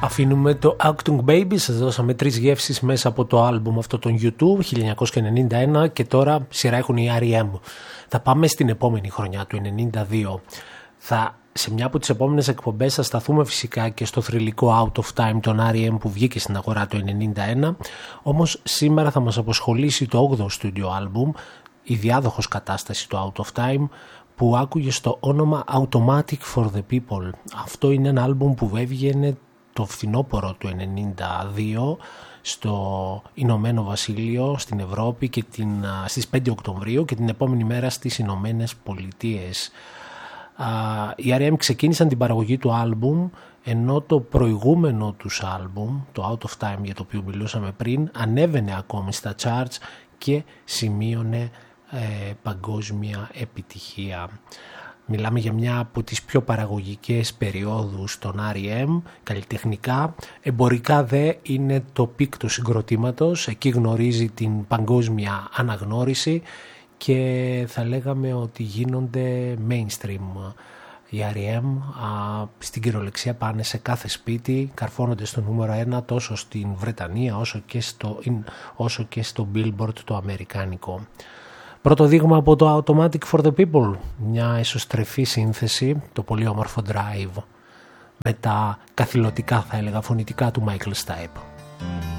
Αφήνουμε το Achtung Baby, σας δώσαμε 3 γεύσεις μέσα από το άλμπουμ αυτό των U2 1991 και τώρα σειρά έχουν οι R.E.M. Θα πάμε στην επόμενη χρονιά του 92. Σε μια από τις επόμενες εκπομπές θα σταθούμε φυσικά και στο θρυλικό Out of Time των R.E.M. που βγήκε στην αγορά το 91, όμως σήμερα θα μας απασχολήσει το 8ο στούντιο άλμπουμ, η διάδοχος κατάσταση του Out of Time, που άκουγε στο όνομα Automatic for the People. Αυτό είναι ένα άλμπουμ που έβγαινε το φθινόπωρο του 92 στο Ηνωμένο Βασίλειο, στην Ευρώπη και στις 5 Οκτωβρίου και την επόμενη μέρα στις Ηνωμένες Πολιτείες. Οι R.E.M. ξεκίνησαν την παραγωγή του άλμπουμ, ενώ το προηγούμενο τους άλμπουμ, το Out of Time για το οποίο μιλούσαμε πριν, ανέβαινε ακόμη στα charts και σημείωνε παγκόσμια επιτυχία. Μιλάμε για μια από τις πιο παραγωγικές περιόδους των R.E.M. καλλιτεχνικά, εμπορικά δε είναι το πικ του συγκροτήματος, εκεί γνωρίζει την παγκόσμια αναγνώριση και θα λέγαμε ότι γίνονται mainstream. Οι R.E.M. στην κυριολεξία πάνε σε κάθε σπίτι, καρφώνονται στο νούμερο 1 τόσο στην Βρετανία όσο και στο Billboard το αμερικάνικο. Πρώτο δείγμα από το Automatic for the People, μια εσωστρεφή σύνθεση, το πολύ όμορφο Drive με τα καθηλωτικά θα έλεγα φωνητικά του Michael Stipe.